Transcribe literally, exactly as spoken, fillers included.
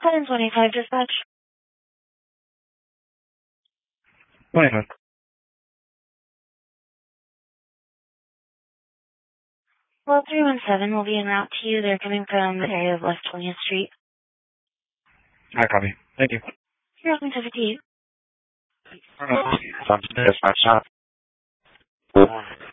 ten twenty-five dispatch. twenty-five. Well, three one seven will be en route to you. They're coming from the area of West twentieth Street. I copy. Thank you. You're welcome to fifty-eight. Uh, dispatch shop.